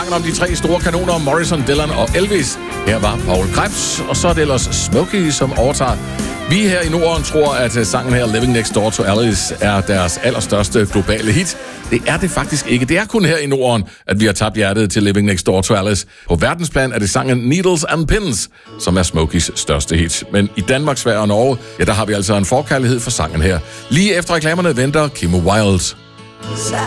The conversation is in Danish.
sangen om de tre store kanoner, Morrison, Dylan og Elvis. Her var Paul Krebs, og så er det ellers Smokey, som overtager. Vi her i Norden tror, at sangen her, Living Next Door to Alice, er deres allerstørste globale hit. Det er det faktisk ikke. Det er kun her i Norden, at vi har tabt hjertet til Living Next Door to Alice. På verdensplan er det sangen Needles and Pins, som er Smokeys største hit. Men i Danmark, Sverige og Norge, ja, der har vi altså en forkærlighed for sangen her. Lige efter reklamerne venter Kimmo Wild.